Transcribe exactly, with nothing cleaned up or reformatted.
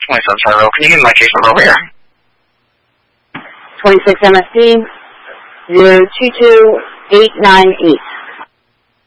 twenty-seven Cyro. Can you give me my case number over here? twenty-six M S D zero two two eight nine eight.